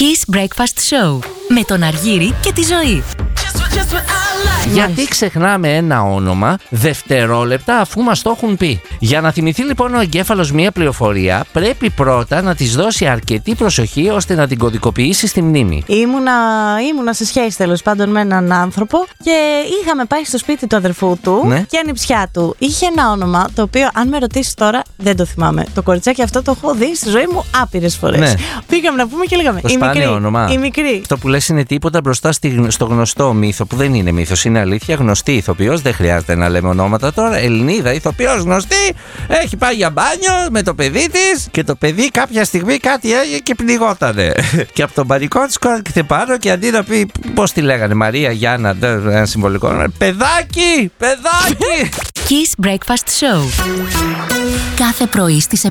Kiss Breakfast Show με τον Αργύρη και τη Ζωή. Γιατί ξεχνάμε ένα όνομα δευτερόλεπτα αφού μας το έχουν πει? Για να θυμηθεί λοιπόν ο εγκέφαλος μία πληροφορία, πρέπει πρώτα να της δώσει αρκετή προσοχή ώστε να την κωδικοποιήσει στη μνήμη. Ήμουνα σε σχέση τέλος πάντων με έναν άνθρωπο και είχαμε πάει στο σπίτι του αδερφού του, ναι, και ανιψιά του. Είχε ένα όνομα το οποίο, αν με ρωτήσει τώρα, δεν το θυμάμαι. Το κοριτσάκι αυτό το έχω δει στη ζωή μου άπειρες φορές. Ναι. Πήγαμε να πούμε και λέγαμε το σπάνιο όνομα. Η μικρή. Αυτό που λες είναι τίποτα μπροστά στο γνωστό μύθο, που δεν είναι μύθος, είναι αλήθεια. Γνωστή ηθοποιός, δεν χρειάζεται να λέμε ονόματα τώρα. Ελληνίδα ηθοποιός γνωστή, έχει πάει για μπάνιο με το παιδί της και το παιδί κάποια στιγμή κάτι έγινε και πνιγότανε. Και από τον πανικό της κόλλησε πάνω και αντί να πει, πώς τη λέγανε, Μαρία, Γιάννα, ένα συμβολικό όνομα, παιδάκι! Kiss Breakfast Show. Κάθε πρωί στις 7.